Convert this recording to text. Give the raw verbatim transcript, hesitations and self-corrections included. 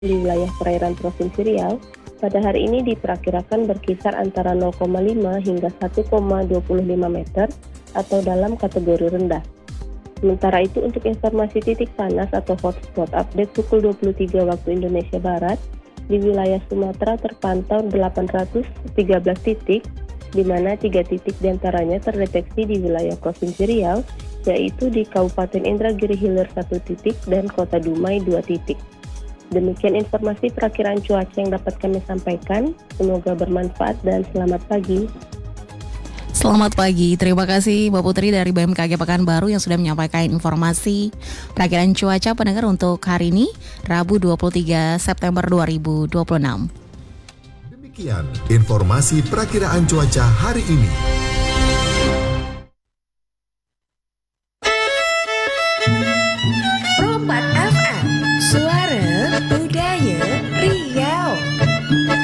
di wilayah perairan Provinsi Riau pada hari ini diperkirakan berkisar antara nol koma lima hingga satu koma dua lima meter atau dalam kategori rendah. Sementara itu untuk informasi titik panas atau hotspot update pukul dua puluh tiga waktu Indonesia Barat, di wilayah Sumatera terpantau delapan ratus tiga belas titik, di mana tiga titik diantaranya terdeteksi di wilayah Provinsi Riau, yaitu di Kabupaten Indragiri Hilir satu titik dan Kota Dumai dua titik. Demikian informasi perakiraan cuaca yang dapat kami sampaikan. Semoga bermanfaat dan selamat pagi. Selamat pagi, terima kasih Mbak Putri dari B M K G Pekanbaru yang sudah menyampaikan informasi perakiraan cuaca pendengar untuk hari ini, Rabu dua puluh tiga September dua ribu dua puluh enam. Demikian informasi perakiraan cuaca hari ini.